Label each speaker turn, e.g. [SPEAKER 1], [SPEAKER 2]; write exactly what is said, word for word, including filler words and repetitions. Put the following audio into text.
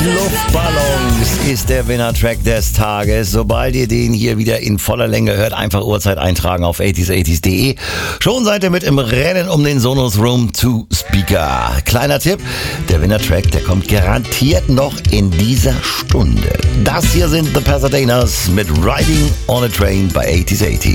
[SPEAKER 1] Luftballons ist der Winner-Track des Tages. Sobald ihr den hier wieder in voller Länge hört, einfach Uhrzeit eintragen auf achtziger achtzig punkt de. Schon seid ihr mit im Rennen um den Sonos Room zwei Speaker. Kleiner Tipp, der Winner-Track, der kommt garantiert noch in dieser Stunde. Das hier sind The Pasadenas mit Riding on a Train bei achtziger achtzig.